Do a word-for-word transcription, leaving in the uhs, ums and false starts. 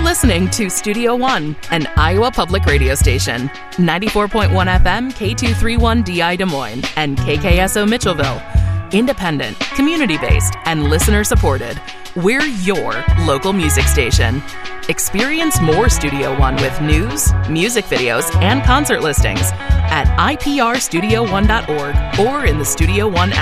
listening to Studio One, an Iowa public radio station. ninety-four point one F M, K two thirty-one D I Des Moines, and K K S O Mitchellville. Independent, community-based, and listener-supported. We're your local music station. Experience more Studio One with news, music videos, and concert listings at I P R studio one dot org or in the Studio One app.